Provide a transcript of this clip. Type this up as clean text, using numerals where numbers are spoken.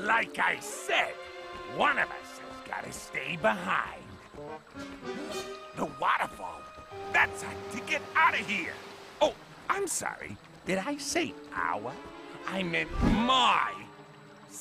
Like I said, one of us has got to stay behind. The waterfall. That's our ticket out of here. Oh, I'm sorry. Did I say our? I meant my